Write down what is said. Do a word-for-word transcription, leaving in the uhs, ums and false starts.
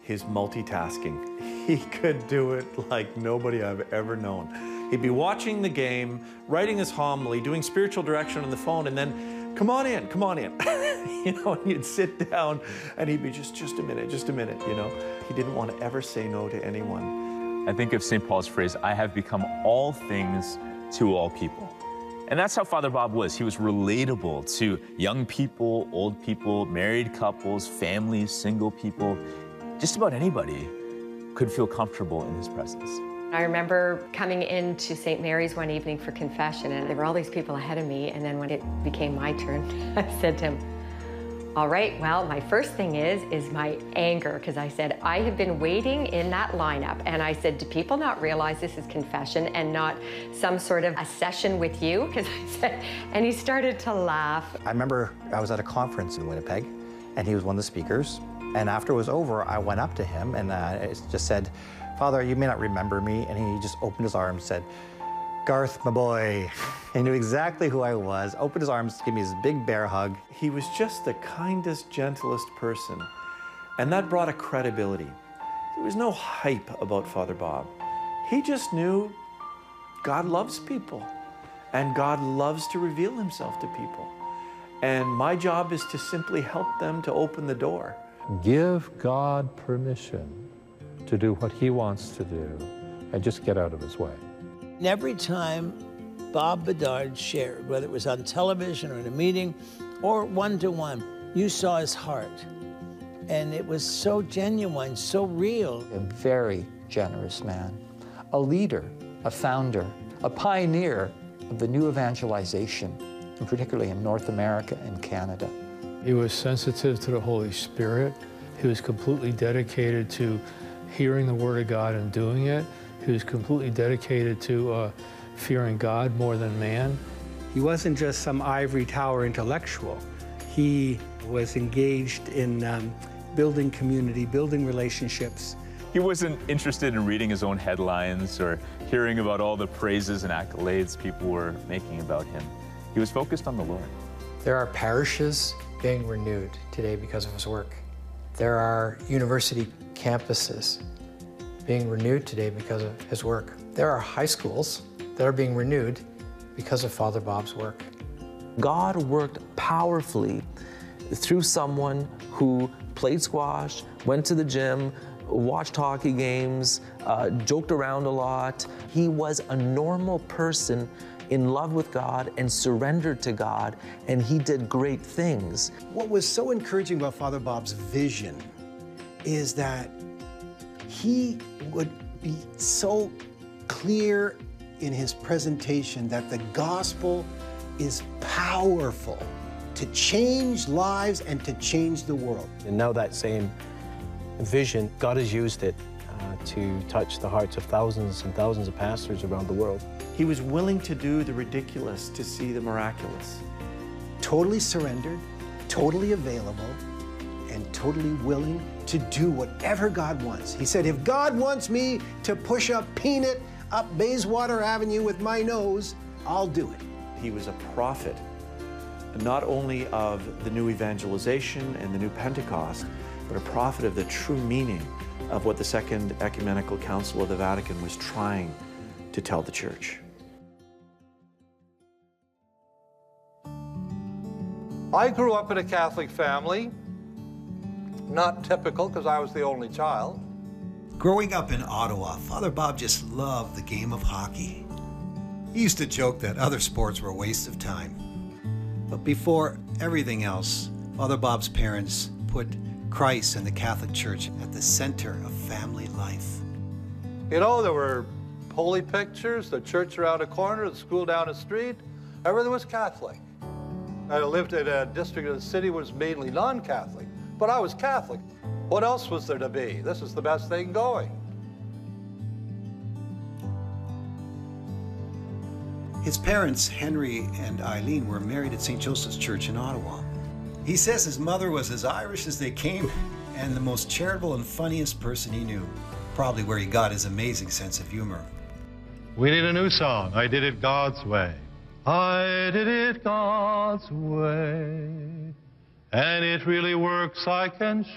his multitasking. He could do it like nobody I've ever known. He'd be watching the game, writing his homily, doing spiritual direction on the phone, and then, come on in, come on in. You know, and you'd sit down and he'd be just, just a minute, just a minute, you know. He didn't want to ever say no to anyone. I think of Saint Paul's phrase, I have become all things to all people. And that's how Father Bob was. He was relatable to young people, old people, married couples, families, single people. Just about anybody could feel comfortable in his presence. I remember coming into Saint Mary's one evening for confession, and there were all these people ahead of me, and then when it became my turn, I said to him, all right, well, my first thing is, is my anger, because I said, I have been waiting in that lineup, and I said, do people not realize this is confession and not some sort of a session with you? Because I said, and he started to laugh. I remember I was at a conference in Winnipeg, and he was one of the speakers, and after it was over, I went up to him, and uh, it just said, Father, you may not remember me, and he just opened his arms and said, Garth, my boy. He knew exactly who I was, opened his arms to give me this big bear hug. He was just the kindest, gentlest person, and that brought a credibility. There was no hype about Father Bob. He just knew God loves people, and God loves to reveal himself to people. And my job is to simply help them to open the door. Give God permission to do what he wants to do, and just get out of his way. And every time Bob Bedard shared, whether it was on television or in a meeting or one-to-one, you saw his heart. And it was so genuine, so real. A very generous man, a leader, a founder, a pioneer of the new evangelization, and particularly in North America and Canada. He was sensitive to the Holy Spirit. He was completely dedicated to hearing the Word of God and doing it. He was completely dedicated to uh, fearing God more than man. He wasn't just some ivory tower intellectual. He was engaged in um, building community, building relationships. He wasn't interested in reading his own headlines or hearing about all the praises and accolades people were making about him. He was focused on the Lord. There are parishes being renewed today because of his work. There are university campuses being renewed today because of his work. There are high schools that are being renewed because of Father Bob's work. God worked powerfully through someone who played squash, went to the gym, watched hockey games, uh, joked around a lot. He was a normal person in love with God and surrendered to God, and he did great things. What was so encouraging about Father Bob's vision is that he would be so clear in his presentation that the gospel is powerful to change lives and to change the world. And now that same vision, God has used it uh, to touch the hearts of thousands and thousands of pastors around the world. He was willing to do the ridiculous to see the miraculous. Totally surrendered, totally available, and totally willing to do whatever God wants. He said, if God wants me to push a peanut up Bayswater Avenue with my nose, I'll do it. He was a prophet, not only of the new evangelization and the new Pentecost, but a prophet of the true meaning of what the Second Ecumenical Council of the Vatican was trying to tell the Church. I grew up in a Catholic family, not typical because I was the only child. Growing up in Ottawa, Father Bob just loved the game of hockey. He used to joke that other sports were a waste of time. But before everything else, Father Bob's parents put Christ and the Catholic Church at the center of family life. You know, there were holy pictures, the church around a corner, the school down the street. Everything was Catholic. I lived in a district of the city that was mainly non-Catholic, but I was Catholic. What else was there to be? This is the best thing going. His parents, Henry and Eileen, were married at Saint Joseph's Church in Ottawa. He says his mother was as Irish as they came and the most charitable and funniest person he knew. Probably where he got his amazing sense of humor. We need a new song. I Did It God's Way. I did it God's way, and it really works, I can